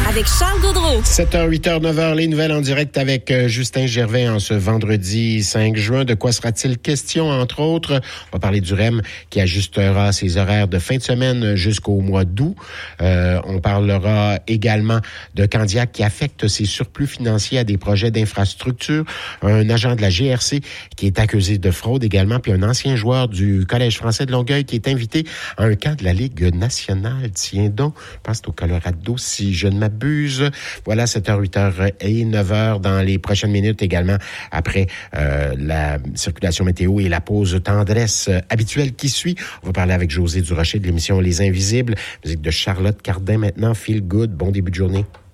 avec Charles Gaudreau. 7h, 8h, 9h, les nouvelles en direct avec Justin Gervais en ce vendredi 5 juin. De quoi sera-t-il question, entre autres? On va parler du REM qui ajustera ses horaires de fin de semaine jusqu'au mois d'août. On parlera également de Candiac qui affecte ses surplus financiers à des projets d'infrastructure. Un agent de la GRC qui est accusé de fraude également, puis un ancien joueur du Collège français de Longueuil qui est invité à un camp de la Ligue nationale. Tiens donc, je pense que c'est au Colorado, si je ne m'abuse. Voilà, 7h, 8h et 9h dans les prochaines minutes également, après la circulation météo et la pause tendresse habituelle qui suit. On va parler avec José Durocher de l'émission Les Invisibles, musique de Charlotte Cardin maintenant. Feel good, bon début de journée.